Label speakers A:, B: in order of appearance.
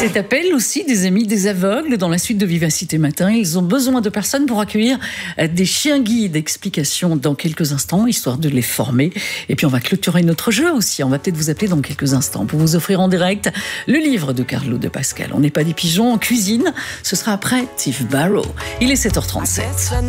A: Cet appel aussi des amis des aveugles dans la suite de Vivacité Matin. Ils ont besoin de personnes pour accueillir des chiens guides. Explication dans quelques instants, histoire de les former. Et puis on va clôturer notre jeu aussi. On va peut-être vous appeler dans quelques instants pour vous offrir en direct le livre de Carlo De Pascal. On n'est pas des pigeons en cuisine. Ce sera après Tiff Barrow. Il est 7h37.